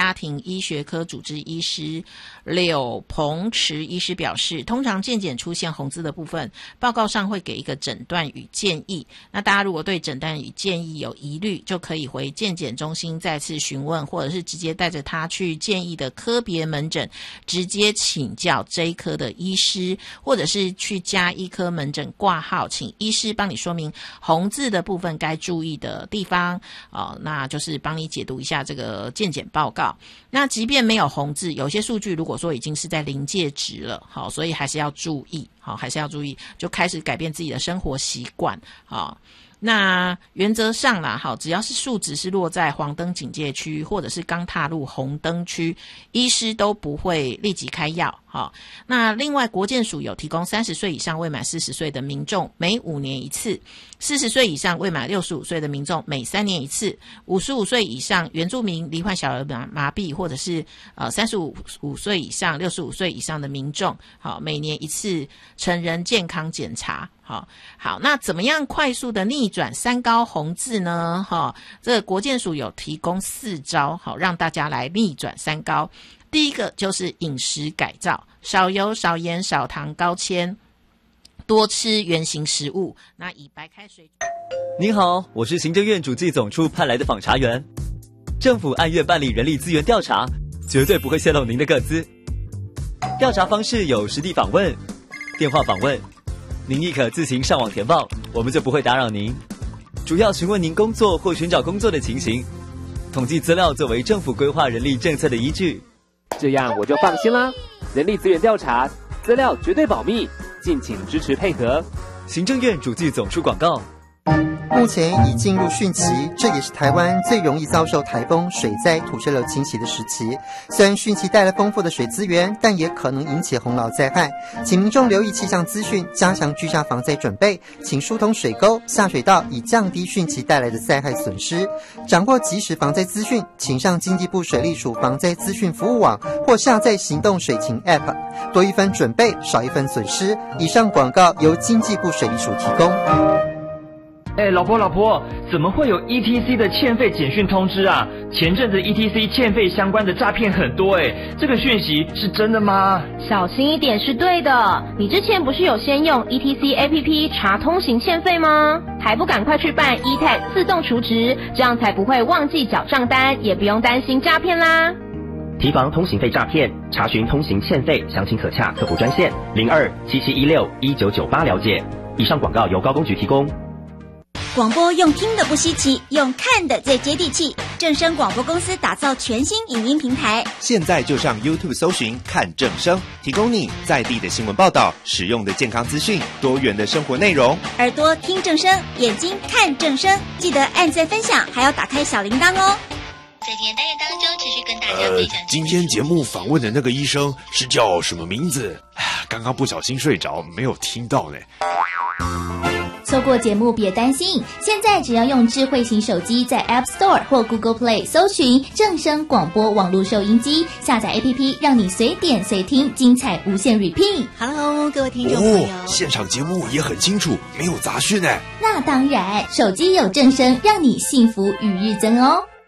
家庭医学科主治医师柳鹏池医师表示，通常健检出现红字的部分，报告上会给一个诊断与建议。那大家如果对诊断与建议有疑虑，就可以回健检中心再次询问，或者是直接带着他去建议的科别门诊直接请教这一科的医师，或者是去加医科门诊挂号，请医师帮你说明红字的部分该注意的地方，那就是帮你解读一下这个健检报告。那即便没有红字，有些数据如果说已经是在临界值了，好，所以还是要注意，好，还是要注意，就开始改变自己的生活习惯，好。那原则上啦，好，只要是数值是落在黄灯警戒区，或者是刚踏入红灯区，医师都不会立即开药。好，那另外国健署有提供30岁以上未满40岁的民众每5年一次，40岁以上未满65岁的民众每3年一次，55岁以上原住民罹患小儿麻痹或者是35岁以上65岁以上的民众，好，每年一次成人健康检查。好，那怎么样快速的逆转3高红字呢？这个国健署有提供4招，好，让大家来逆转3高。第一个就是饮食改造，少油、少盐、少糖、高纤，多吃原型食物。那以白开水。 您好，我是行政院主计总处派来的访查员。政府按月办理人力资源调查，绝对不会泄露您的个资。调查方式有实地访问、电话访问，您亦可自行上网填报，我们就不会打扰您。主要询问您工作或寻找工作的情形，统计资料作为政府规划人力政策的依据。 这样我就放心啦。人力资源调查，资料绝对保密，敬请支持配合。 行政院主计总处广告。 目前已进入汛期，这也是台湾最容易遭受台风、水灾、土石流侵袭的时期。虽然汛期带来丰富的水资源，但也可能引起洪涝灾害，请民众留意气象资讯，加强居家防灾准备，请疏通水沟、下水道，以降低汛期带来的灾害损失。掌握即时防灾资讯，请上经济部水利署防灾资讯服务网或下载行动水情 App， 多一分准备，少一分损失。以上广告由经济部水利署提供。 老婆，怎么会有 ETC 的欠费简讯通知啊？前阵子 ETC 欠费相关的诈骗很多这个讯息是真的吗？ 小心一点是对的。你之前不是有先用 ETC APP 查通行欠费吗？还不赶快去办 eTag 自动除值，这样才不会忘记缴账单，也不用担心诈骗啦。 提防通行费诈骗，查询通行欠费，详情可洽客服专线0277161998了解。以上广告由高公局提供。 广播用听的不稀奇，用看的最接地气。正声广播公司打造全新影音平台， 现在就上 YouTube 搜寻看正声，提供你在地的新闻报道、实用的健康资讯、多元的生活内容。 耳朵听正声，眼睛看正声，记得按赞分享，还要打开小铃铛哦。 在今天单元当中，持续跟大家分享。 今天节目访问的那个医生是叫什么名字？刚刚不小心睡着，没有听到呢。 错过节目别担心，现在只要用智慧型手机在 App Store 或 Google Play 搜寻正声广播网络收音机，下载 APP 让你随点随听，精彩无限 repeat。 Hello 各位听众朋友， 现场节目也很清楚，没有杂讯那当然，手机有正声，让你幸福与日增哦。